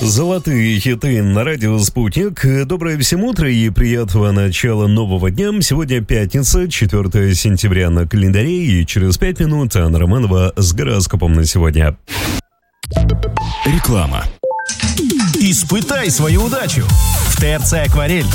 Золотые хиты на радио «Спутник». Доброе всем утро и приятного начала нового дня. Сегодня пятница, 4 сентября на календаре, и через 5 минут Анна Романова с гороскопом на сегодня. Реклама. Испытай свою удачу. В ТРЦ «Акварель»